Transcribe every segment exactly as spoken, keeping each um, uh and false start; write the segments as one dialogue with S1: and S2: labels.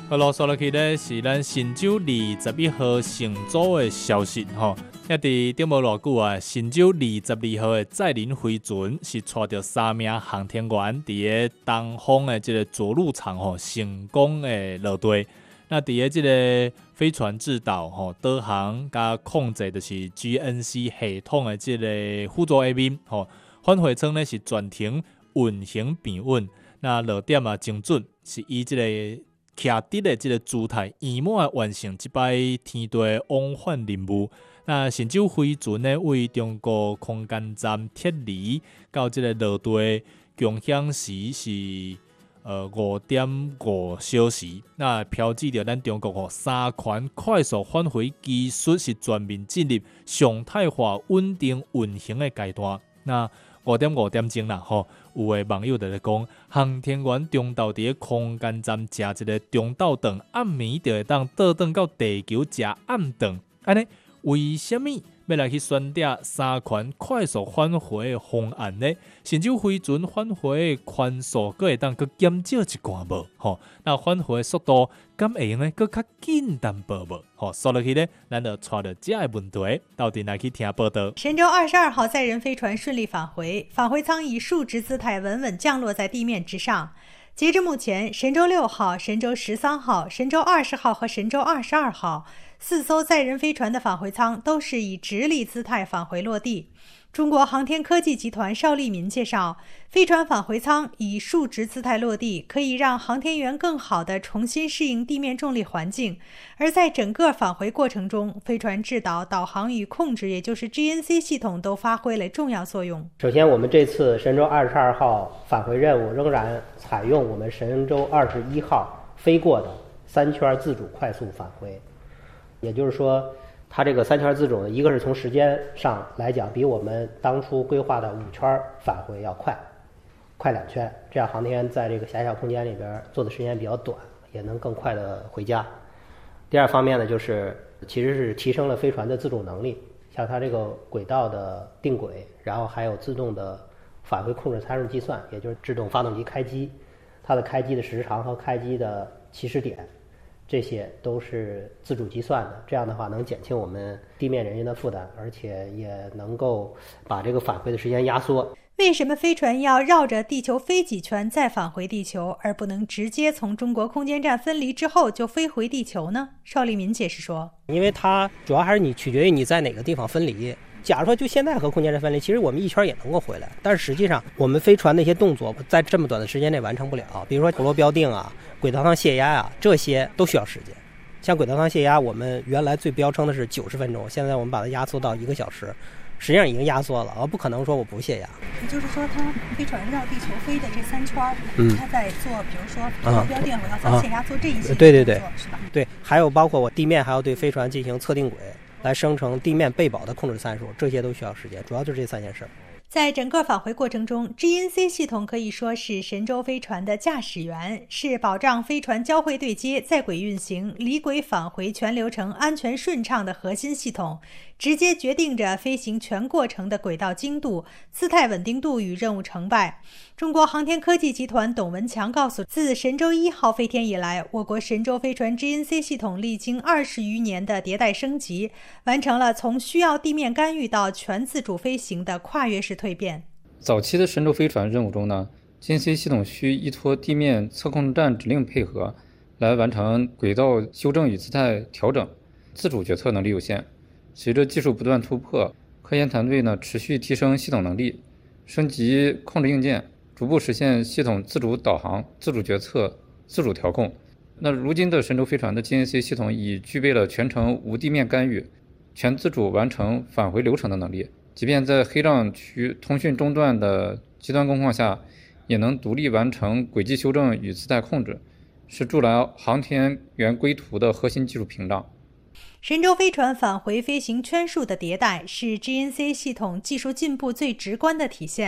S1: 落续落去咧是咱神舟二十一号乘组的消息吼。也伫顶无偌久啊，神舟二十二号的载人飞船是带着三名航天员伫个东方的这个着陆场吼成功的落地。那伫个这个飞船制导吼导航加控制就是 G N C 系统的这个辅助 A B 吼，返回舱呢是全程运行平稳，那落点啊精准，是以这个徛直的这个姿态圆满完成这摆天地往返任务。那神舟飞船呢为中国空间站撤离到这个落地共享时是呃五点五小时。那标志着咱中国吼三权快速返回技术是全面进入常态化稳定运行的阶段。那五点五点钟啦吼，有的网友就咧讲，航天员中昼伫空间站食一个中昼顿，暗暝就会当倒转到地球食暗顿。安尼，为什么要来去选择三权快速返回的方案呢？神舟飞船返回的圈数，阁会当阁减少一寡无？吼，那返回的速度，敢会用呢？阁较紧淡薄无？吼，说落去呢，咱就带着这个问题，到底来去听报道。
S2: 神舟二十二号载人飞船顺利返回，返回舱以竖直姿态稳稳降落在地面之上。截至目前，神舟六号、神舟十三号、神舟二十号和神舟二十二号四艘载人飞船的返回舱都是以直立姿态返回落地。中国航天科技集团邵立民介绍，飞船返回舱以竖直姿态落地，可以让航天员更好地重新适应地面重力环境。而在整个返回过程中，飞船制导、导航与控制，也就是 G N C 系统都发挥了重要作用。
S3: 首先，我们这次神舟二十二号返回任务仍然采用我们神舟二十一号飞过的三圈自主快速返回，也就是说，它这个三圈自主呢，一个是从时间上来讲，比我们当初规划的五圈返回要快，快两圈，这样航天员在这个狭小空间里边做的时间比较短，也能更快的回家。第二方面呢，就是其实是提升了飞船的自主能力，像它这个轨道的定轨，然后还有自动的返回控制参数计算，也就是制动发动机开机，它的开机的时长和开机的起始点，这些都是自主计算的，这样的话能减轻我们地面人员的负担，而且也能够把这个返回的时间压缩。
S2: 为什么飞船要绕着地球飞几圈再返回地球，而不能直接从中国空间站分离之后就飞回地球呢？邵立民解释说，
S3: 因为它主要还是你取决于你在哪个地方分离。假如说就现在和空间站分离，其实我们一圈也能够回来，但是实际上我们飞船那些动作在这么短的时间内完成不了，比如说陀螺标定啊、轨道上泄压啊，这些都需要时间。像轨道上泄压，我们原来最标称的是九十分钟，现在我们把它压缩到一个小时，实际上已经压缩了，而不可能说我不泄压。
S2: 也就是说，它飞船绕地球飞的这三圈，嗯，它在做，比如说陀螺标定、轨道上泄压，做这一些，
S3: 对对对，
S2: 是吧？
S3: 对，还有包括我地面还要对飞船进行测定轨，来生成地面备保的控制参数，这些都需要时间，主要就是这三件事。
S2: 在整个返回过程中 ，G N C 系统可以说是神舟飞船的驾驶员，是保障飞船交会对接、在轨运行、离轨返回全流程安全顺畅的核心系统，直接决定着飞行全过程的轨道精度、姿态稳定度与任务成败。中国航天科技集团董文强告诉，自神舟一号飞天以来，我国神舟飞船 G N C 系统历经二十余年的迭代升级，完成了从需要地面干预到全自主飞行的跨越式蜕变。
S4: 早期的神舟飞船任务中呢 ，G N C 系统需依托地面测控站指令配合，来完成轨道修正与姿态调整，自主决策能力有限。随着技术不断突破，科研团队呢持续提升系统能力，升级控制硬件，逐步实现系统自主导航、自主决策、自主调控。那如今的神舟飞船的 G N C 系统已具备了全程无地面干预、全自主完成返回流程的能力，即便在黑障区通讯中断的极端工况下，也能独立完成轨迹修正与姿态控制，是筑牢航天员归途的核心技术屏障。
S2: 神舟飞船返回飞行圈数的迭代是 G N C 系统技术进步最直观的体现。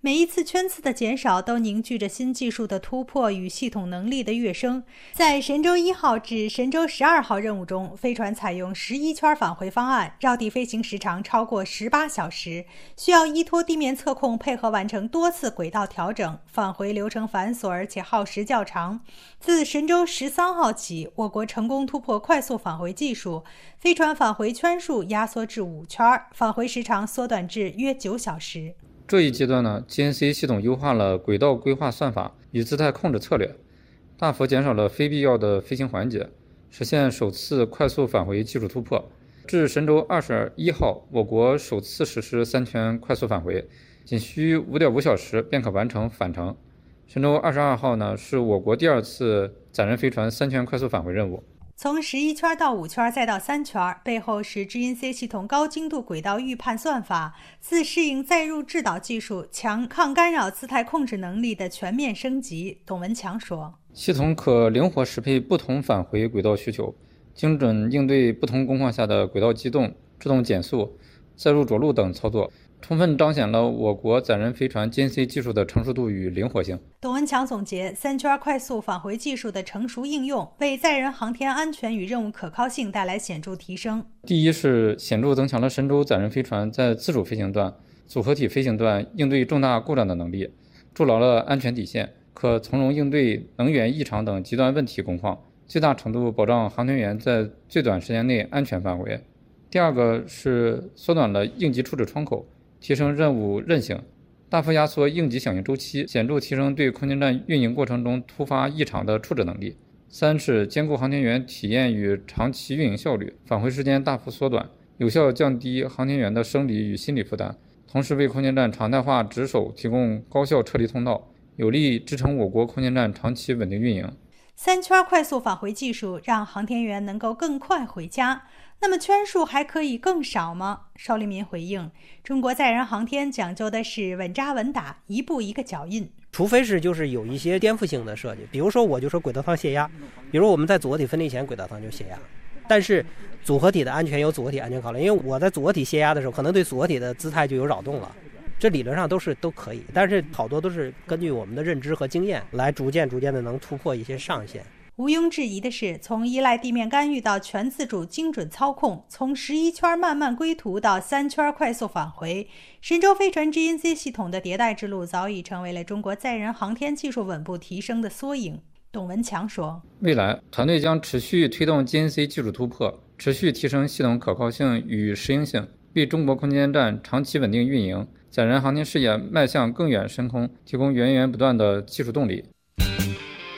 S2: 每一次圈次的减少都凝聚着新技术的突破与系统能力的跃升。在神舟一号至神舟十二号任务中，飞船采用十一圈返回方案，绕地飞行时长超过十八小时，需要依托地面测控配合完成多次轨道调整，返回流程繁琐而且耗时较长。自神舟十三号起，我国成功突破快速返回技术，飞船返回圈数压缩至五圈，返回时长缩短至约九小时。
S4: 这一阶段呢 ，G N C 系统优化了轨道规划算法与姿态控制策略，大幅减少了非必要的飞行环节，实现首次快速返回技术突破。至神舟二十一号，我国首次实施三圈快速返回，仅需 五点五小时便可完成返程。神舟二十二号呢，是我国第二次载人飞船三圈快速返回任务。
S2: 从十一圈到五圈再到三圈，背后是 G N C 系统高精度轨道预判算法、自适应载入制导技术、强抗干扰姿态控制能力的全面升级。董文强说，
S4: 系统可灵活适配不同返回轨道需求，精准应对不同工况下的轨道机动、制动减速、载入着陆等操作，充分彰显了我国载人飞船 G N C 技术的成熟度与灵活性。
S2: 董文强总结，三圈快速返回技术的成熟应用，为载人航天安全与任务可靠性带来显著提升。
S4: 第一是显著增强了神舟载人飞船在自主飞行段、组合体飞行段应对重大故障的能力，筑牢了安全底线，可从容应对能源异常等极端问题工况，最大程度保障航天员在最短时间内安全返回。第二个是缩短了应急处置窗口，提升任务韧性，大幅压缩应急响应周期，显著提升对空间站运营过程中突发异常的处置能力。三是兼顾航天员体验与长期运营效率，返回时间大幅缩短，有效降低航天员的生理与心理负担，同时为空间站常态化值守提供高效撤离通道，有力支撑我国空间站长期稳定运营。
S2: 三圈快速返回技术让航天员能够更快回家，那么圈数还可以更少吗？邵立民回应，中国载人航天讲究的是稳扎稳打，一步一个脚印。
S3: 除非是就是有一些颠覆性的设计，比如说我就说轨道舱泄压，比如我们在组合体分离前轨道舱就泄压，但是组合体的安全有组合体安全考虑，因为我在组合体泄压的时候，可能对组合体的姿态就有扰动了，这理论上都是都可以，但是好多都是根据我们的认知和经验来逐渐逐渐的能突破一些上限。
S2: 毋庸置疑的是，从依赖地面干预到全自主精准操控，从十一圈慢慢归途到三圈快速返回，神舟飞船 G N C 系统的迭代之路早已成为了中国载人航天技术稳步提升的缩影。董文强说，
S4: 未来团队将持续推动 G N C 技术突破，持续提升系统可靠性与适应性，为中国空间站长期稳定运营、载人航天事业迈向更远深空提供源源不断的技术动力。